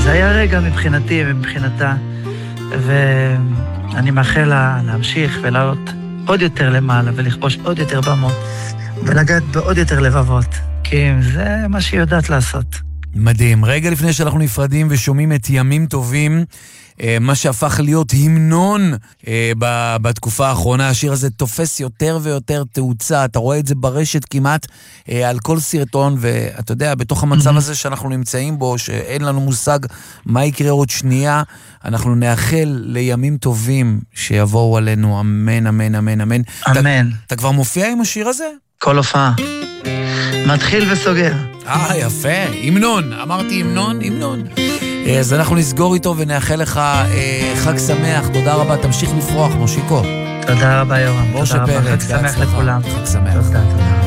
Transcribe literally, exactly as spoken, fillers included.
זה היה רגע מבחינתי ומבחינתה, ואני מאחל לה להמשיך ולעלות עוד יותר למעלה, ולכבוש עוד יותר במות, ולגעת בעוד יותר לבבות, כי זה מה שהיא יודעת לעשות. מדהים. רגע לפני שאנחנו נפרדים ושומעים את ימים טובים, מה שהפך להיות המנון בתקופה האחרונה, השיר הזה תופס יותר ויותר תאוצה, אתה רואה את זה ברשת כמעט על כל סרטון, ואתה יודע, בתוך המצב הזה שאנחנו נמצאים בו, שאין לנו מושג מה יקרה עוד שנייה, אנחנו נאחל לימים טובים שיבואו עלינו, אמן, אמן, אמן, אמן. אמן. אתה, אתה כבר מופיע עם השיר הזה? כל הופעה. מתחיל וסוגר. אה, יפה. המנון. אמרתי המנון, המנון. אז אנחנו נסגור איתו ונאחל לך אה, חג שמח. תודה רבה. תמשיך לפרוח, מושיקו. תודה רבה, יורם. תודה רבה. חג שמח לכולם. חג שמח. תודה, תודה.